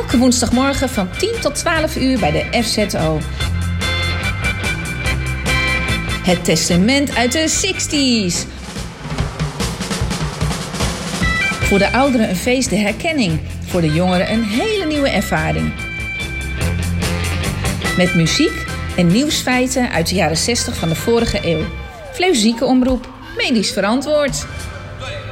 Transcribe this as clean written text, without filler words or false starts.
Elke woensdagmorgen van 10 tot 12 uur bij de FZO. Het testament uit de 60's. Voor de ouderen een feest der herkenning. Voor de jongeren een hele nieuwe ervaring. Met muziek en nieuwsfeiten uit de jaren 60 van de vorige eeuw. Fleuzieke omroep, medisch verantwoord.